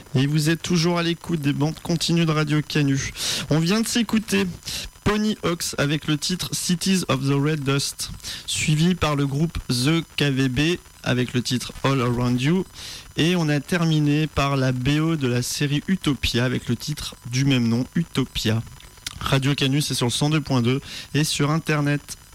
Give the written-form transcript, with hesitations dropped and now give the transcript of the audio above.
Et vous êtes toujours à l'écoute des bandes continues de Radio Canu. On vient de s'écouter Pony Hawks avec le titre Cities of the Red Dust, suivi par le groupe The KVB avec le titre All Around You. Et on a terminé par la BO de la série Utopia avec le titre du même nom, Utopia. Radio Canu, c'est sur le 102.2 et sur Internet.